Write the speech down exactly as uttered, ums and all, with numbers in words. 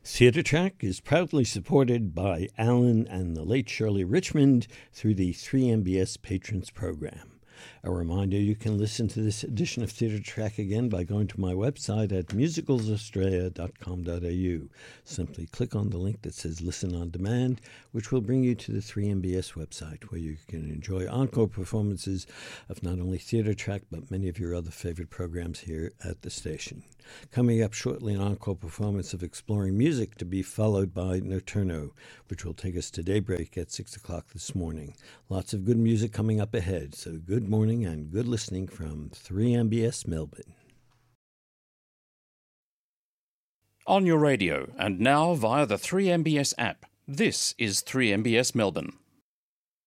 Theatre Track is proudly supported by Alan and the late Shirley Richmond through the three M B S Patrons Program. A reminder, you can listen to this edition of Theatre Track again by going to my website at musicals australia dot com dot a u. Simply click on the link that says Listen on Demand, which will bring you to the three M B S website, where you can enjoy encore performances of not only Theatre Track, but many of your other favorite programs here at the station. Coming up shortly, an encore performance of Exploring Music, to be followed by Nocturno, which will take us to daybreak at six o'clock this morning. Lots of good music coming up ahead, so good morning and good listening from three M B S Melbourne. On your radio and now via the three M B S app, this is three M B S Melbourne.